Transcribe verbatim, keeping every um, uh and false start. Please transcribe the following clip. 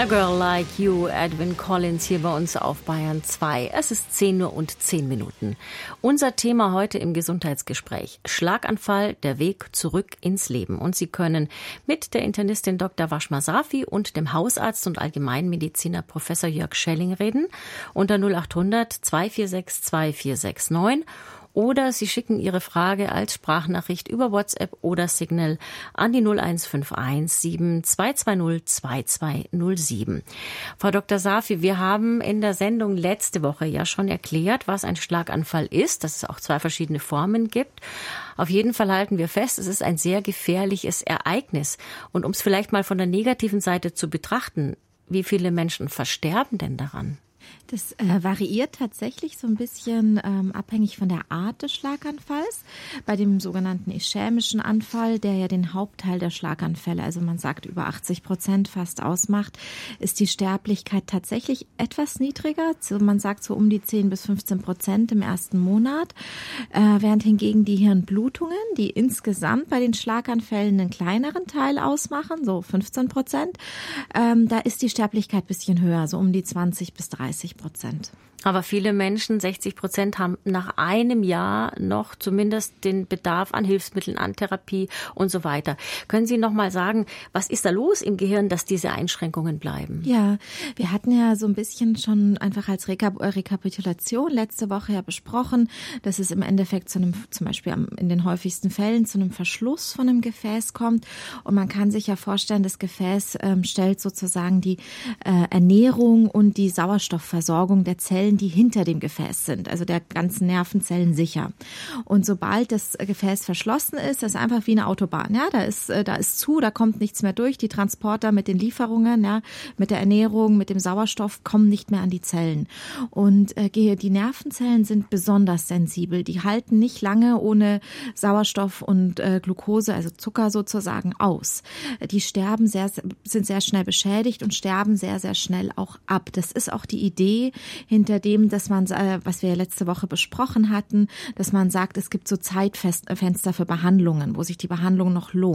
A Girl Like You, Edwyn Collins hier bei uns auf Bayern zwei. Es ist zehn Uhr und zehn Minuten. Unser Thema heute im Gesundheitsgespräch: Schlaganfall, der Weg zurück ins Leben. Und Sie können mit der Internistin Doktor Washma Safi und dem Hausarzt und Allgemeinmediziner Professor Jörg Schelling reden unter null acht hundert zwei vier sechs zwei vier sechs neun. Oder Sie schicken Ihre Frage als Sprachnachricht über WhatsApp oder Signal an die null eins fünf eins sieben zwei zwei null zwei zwei null sieben. Frau Doktor Safi, wir haben in der Sendung letzte Woche ja schon erklärt, was ein Schlaganfall ist, dass es auch zwei verschiedene Formen gibt. Auf jeden Fall halten wir fest, es ist ein sehr gefährliches Ereignis. Und um es vielleicht mal von der negativen Seite zu betrachten, wie viele Menschen versterben denn daran? Das äh, variiert tatsächlich so ein bisschen ähm, abhängig von der Art des Schlaganfalls. Bei dem sogenannten ischämischen Anfall, der ja den Hauptteil der Schlaganfälle, also man sagt über achtzig Prozent fast ausmacht, ist die Sterblichkeit tatsächlich etwas niedriger. So, man sagt so um die zehn bis fünfzehn Prozent im ersten Monat, äh, während hingegen die Hirnblutungen, die insgesamt bei den Schlaganfällen einen kleineren Teil ausmachen, so fünfzehn Prozent, ähm, da ist die Sterblichkeit ein bisschen höher, so um die zwanzig bis dreißig Prozent. Aber viele Menschen, sechzig Prozent, haben nach einem Jahr noch zumindest den Bedarf an Hilfsmitteln, an Therapie und so weiter. Können Sie noch mal sagen, was ist da los im Gehirn, dass diese Einschränkungen bleiben? Ja, wir hatten ja so ein bisschen schon einfach als Rekap- Rekapitulation letzte Woche ja besprochen, dass es im Endeffekt zu einem, zum Beispiel in den häufigsten Fällen zu einem Verschluss von einem Gefäß kommt. Und man kann sich ja vorstellen, das Gefäß ähm, stellt sozusagen die äh, Ernährung und die Sauerstoffversorgung der Zellen, die hinter dem Gefäß sind, also der ganzen Nervenzellen sicher. Und sobald das Gefäß verschlossen ist, das ist einfach wie eine Autobahn. Ja, da ist, da ist zu, da kommt nichts mehr durch. Die Transporter mit den Lieferungen, ja, mit der Ernährung, mit dem Sauerstoff kommen nicht mehr an die Zellen. Und äh, die Nervenzellen sind besonders sensibel. Die halten nicht lange ohne Sauerstoff und äh, Glucose, also Zucker sozusagen, aus. Die sterben sehr, sind sehr schnell beschädigt und sterben sehr, sehr schnell auch ab. Das ist auch die Idee hinter dem, dass man, was wir ja letzte Woche besprochen hatten, dass man sagt, es gibt so Zeitfenster für Behandlungen, wo sich die Behandlung noch lohnt.